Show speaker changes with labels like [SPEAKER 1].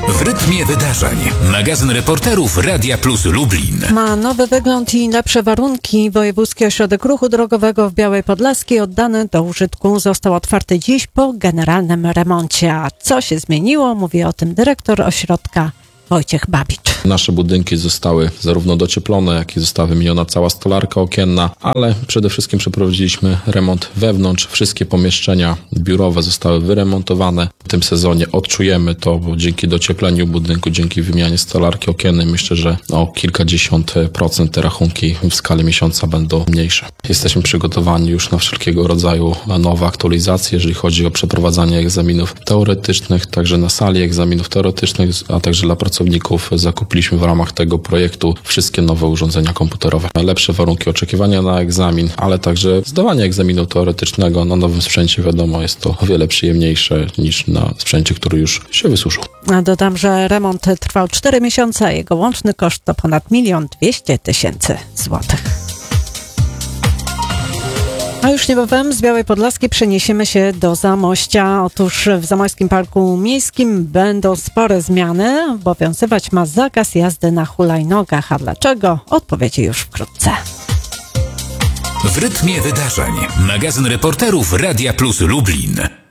[SPEAKER 1] W rytmie wydarzeń. Magazyn reporterów Radia Plus Lublin.
[SPEAKER 2] Ma nowy wygląd i lepsze warunki. Wojewódzki Ośrodek Ruchu Drogowego w Białej Podlaskiej oddany do użytku został otwarty dziś po generalnym remoncie. A co się zmieniło? Mówi o tym dyrektor ośrodka Wojciech Babicz.
[SPEAKER 3] Nasze budynki zostały zarówno docieplone, jak i została wymieniona cała stolarka okienna, ale przede wszystkim przeprowadziliśmy remont wewnątrz. Wszystkie pomieszczenia biurowe zostały wyremontowane. W tym sezonie odczujemy to, bo dzięki dociepleniu budynku, dzięki wymianie stolarki okiennej myślę, że o kilkadziesiąt procent te rachunki w skali miesiąca będą mniejsze. Jesteśmy przygotowani już na wszelkiego rodzaju nowe aktualizacje, jeżeli chodzi o przeprowadzanie egzaminów teoretycznych, także na sali egzaminów teoretycznych, a także dla pracowników zakupiliśmy w ramach tego projektu wszystkie nowe urządzenia komputerowe. Lepsze warunki oczekiwania na egzamin, ale także zdawanie egzaminu teoretycznego na nowym sprzęcie, wiadomo, jest to o wiele przyjemniejsze niż na sprzęcie, który już się wysuszył.
[SPEAKER 2] A dodam, że remont trwał 4 miesiące, a jego łączny koszt to ponad 1 200 000 złotych. A już niebawem z Białej Podlaskiej przeniesiemy się do Zamościa. Otóż w Zamojskim Parku Miejskim będą spore zmiany. Obowiązywać ma zakaz jazdy na hulajnogach. A dlaczego? Odpowiedzi już wkrótce.
[SPEAKER 1] W rytmie wydarzeń. Magazyn reporterów Radia Plus Lublin.